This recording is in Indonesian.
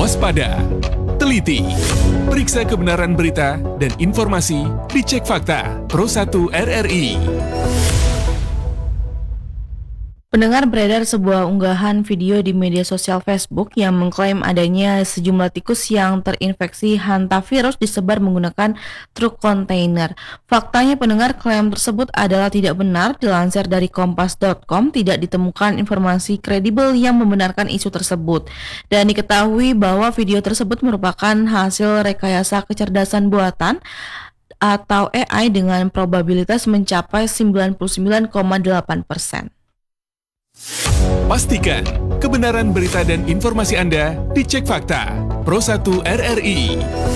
Waspada, teliti, periksa kebenaran berita dan informasi dicek fakta Pro1 RRI. Pendengar, beredar sebuah unggahan video di media sosial Facebook yang mengklaim adanya sejumlah tikus yang terinfeksi hantavirus disebar menggunakan truk kontainer. Faktanya, pendengar, klaim tersebut adalah tidak benar. Dilansir dari kompas.com, tidak ditemukan informasi kredibel yang membenarkan isu tersebut. Dan diketahui bahwa video tersebut merupakan hasil rekayasa kecerdasan buatan atau AI dengan probabilitas mencapai 99,8%. Pastikan kebenaran berita dan informasi Anda dicek fakta Pro1 RRI.